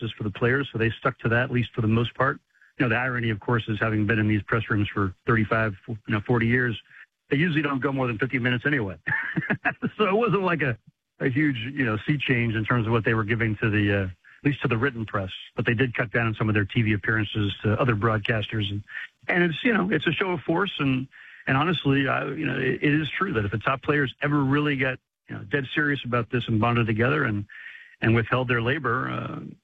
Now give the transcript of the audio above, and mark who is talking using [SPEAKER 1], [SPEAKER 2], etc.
[SPEAKER 1] emphasis for the players, so they stuck to that, at least for the most part. The irony, of course, is having been in these press rooms for 35, 40 years, they usually don't go more than 50 minutes anyway. So it wasn't like a huge, sea change in terms of what they were giving to at least to the written press. But they did cut down on some of their TV appearances to other broadcasters. And it's, it's a show of force. And honestly, it is true that if the top players ever really get dead serious about this and bonded together and withheld their labor,